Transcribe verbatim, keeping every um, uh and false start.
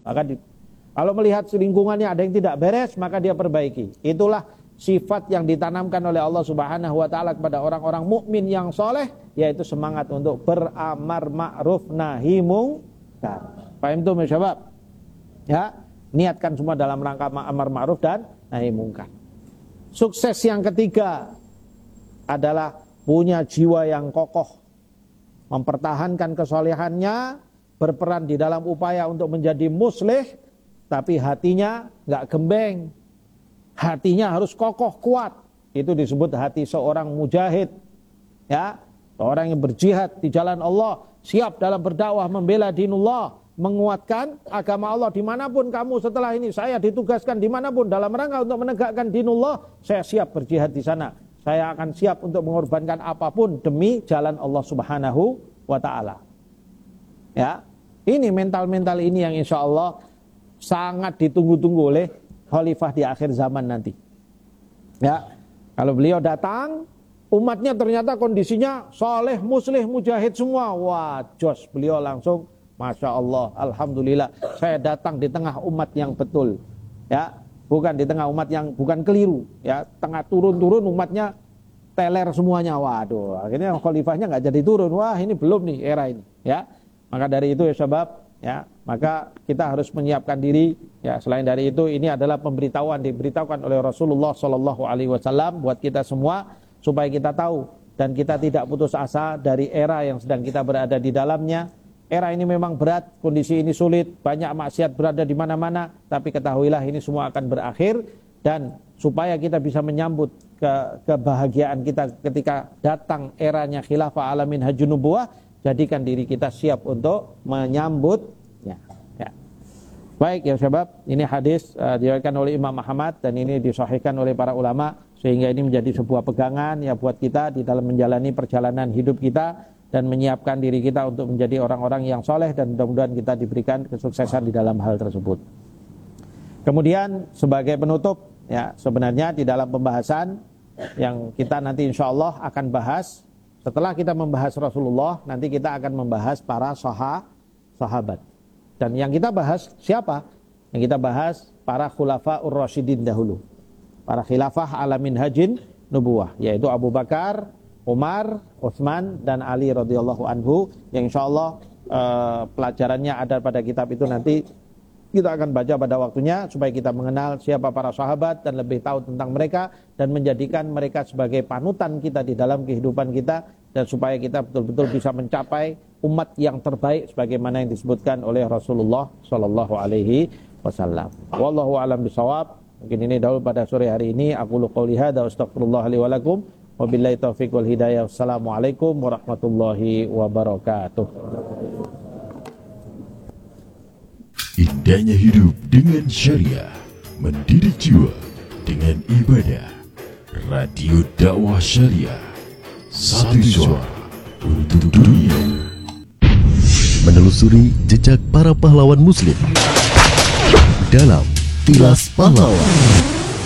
Maka di, kalau melihat lingkungannya ada yang tidak beres, maka dia perbaiki. Itulah sifat yang ditanamkan oleh Allah Subhanahu wa taala kepada orang-orang mukmin yang soleh, yaitu semangat untuk beramar ma'ruf nahi mungkar. Paham itu syabab? Ya, niatkan semua dalam rangka amar ma'ruf dan nahi mungkar. Sukses yang ketiga adalah punya jiwa yang kokoh, mempertahankan kesolehannya, berperan di dalam upaya untuk menjadi muslih, tapi hatinya nggak gembeng, hatinya harus kokoh kuat. Itu disebut hati seorang mujahid, ya, seorang yang berjihad di jalan Allah, siap dalam berdakwah membela dinullah, menguatkan agama Allah dimanapun kamu setelah ini. Saya ditugaskan dimanapun dalam rangka untuk menegakkan dinullah, saya siap berjihad di sana. Saya akan siap untuk mengorbankan apapun demi jalan Allah Subhanahu wa ta'ala. Ya, ini mental-mental ini yang insya Allah sangat ditunggu-tunggu oleh khalifah di akhir zaman nanti. Ya, kalau beliau datang, umatnya ternyata kondisinya soleh, muslih, mujahid semua. Wah, jos, beliau langsung, masya Allah, alhamdulillah, saya datang di tengah umat yang betul. Ya, bukan di tengah umat yang bukan keliru. Ya, tengah turun-turun umatnya teler semuanya. Waduh, akhirnya khalifahnya nggak jadi turun. Wah, ini belum nih era ini. Ya, maka dari itu ya sebab, ya, maka kita harus menyiapkan diri. Ya, selain dari itu, ini adalah pemberitahuan diberitahukan oleh Rasulullah Shallallahu Alaihi Wasallam buat kita semua supaya kita tahu dan kita tidak putus asa dari era yang sedang kita berada di dalamnya. Era ini memang berat, kondisi ini sulit, banyak maksiat berada di mana-mana, tapi ketahuilah ini semua akan berakhir. Dan supaya kita bisa menyambut ke kebahagiaan kita ketika datang eranya khilafah alamin hajjun nubuwah, jadikan diri kita siap untuk menyambutnya. Ya. Baik ya sahabat, ini hadis uh, diriwayatkan oleh Imam Ahmad dan ini disahihkan oleh para ulama, sehingga ini menjadi sebuah pegangan ya buat kita di dalam menjalani perjalanan hidup kita dan menyiapkan diri kita untuk menjadi orang-orang yang soleh, dan mudah-mudahan kita diberikan kesuksesan di dalam hal tersebut. Kemudian sebagai penutup, ya, sebenarnya di dalam pembahasan yang kita nanti insya Allah akan bahas, setelah kita membahas Rasulullah, nanti kita akan membahas para saha, sahabat. Dan yang kita bahas siapa? Yang kita bahas para khulafa'ur rasyidin dahulu, para khilafah alamin hajin nubuwah, yaitu Abu Bakar, Umar, Utsman, dan Ali radhiyallahu anhu, yang insya Allah uh, pelajarannya ada pada kitab itu. Nanti kita akan baca pada waktunya supaya kita mengenal siapa para sahabat dan lebih tahu tentang mereka dan menjadikan mereka sebagai panutan kita di dalam kehidupan kita, dan supaya kita betul-betul bisa mencapai umat yang terbaik sebagaimana yang disebutkan oleh Rasulullah sallallahu alaihi wasallam. Wallahu a'lam bishawab. Mungkin ini dahulu pada sore hari ini. Aku qouli hadza wa astaghfirullah li wa lakum. Wabillahi taufiq wal hidayah. Wassalamualaikum warahmatullahi wabarakatuh. Indahnya hidup dengan syariah, mendidik jiwa dengan ibadah. Radio dakwah syariah, satu suara untuk dunia. Menelusuri jejak para pahlawan muslim dalam Kilas Pahlawan.